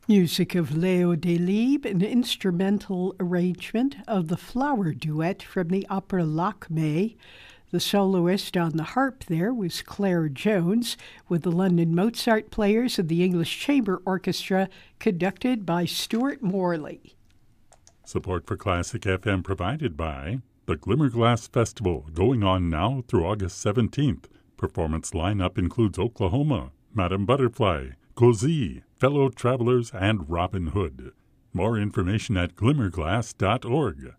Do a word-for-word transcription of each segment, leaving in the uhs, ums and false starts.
Music of Leo Delibes, an instrumental arrangement of the Flower Duet from the opera Lakmé. The soloist on the harp there was Claire Jones, with the London Mozart Players and the English Chamber Orchestra, conducted by Stuart Morley. Support for Classic F M provided by the Glimmerglass Festival, going on now through August seventeenth. Performance lineup includes Oklahoma, Madame Butterfly, Cozy, Fellow Travelers, and Robin Hood. More information at glimmerglass dot org.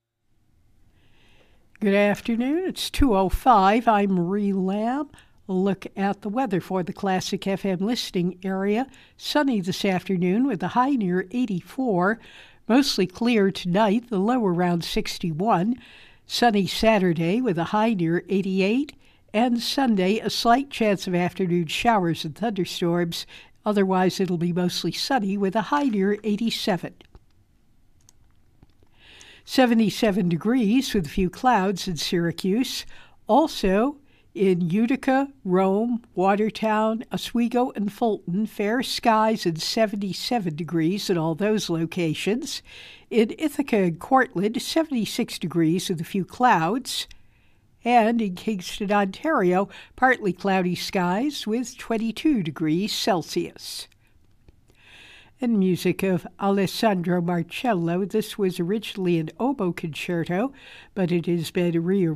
Good afternoon. It's two oh five. I'm Marie Lamb. A look at the weather for the Classic F M listening area. Sunny this afternoon with a high near eighty-four. Mostly clear tonight, the low around sixty-one. Sunny Saturday with a high near eighty-eight. And Sunday, a slight chance of afternoon showers and thunderstorms. Otherwise, it'll be mostly sunny with a high near eighty-seven. seventy-seven degrees with a few clouds in Syracuse. Also in Utica, Rome, Watertown, Oswego, and Fulton, fair skies and seventy-seven degrees in all those locations. In Ithaca and Cortland, seventy-six degrees with a few clouds. And in Kingston, Ontario, partly cloudy skies with twenty-two degrees Celsius. And music of Alessandro Marcello. This was originally an oboe concerto, but it has been rearranged